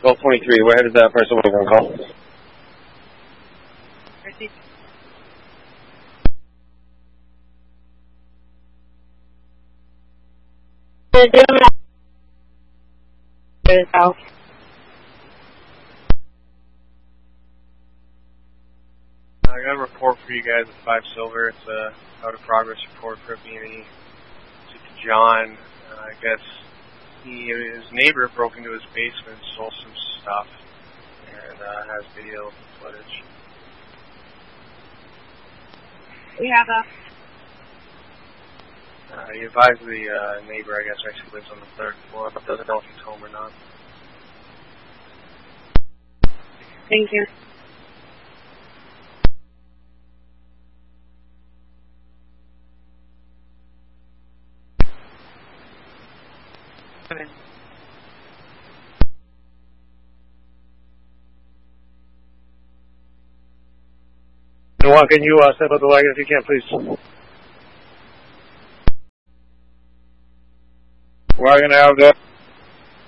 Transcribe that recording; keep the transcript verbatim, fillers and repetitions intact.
Golf twenty-three, where is that person we're going to call? I got a report for you guys at five Silver. It's a out of progress report for a B and E. It's John. Uh, I guess he, his neighbor broke into his basement, stole some stuff, and uh, has video footage. We have a. Uh, he advised the uh, neighbor, I guess, actually lives on the third floor, but doesn't know if he's home or not. Thank you. Noah, can you uh, step up the wagon if you can, please? Wagon out there.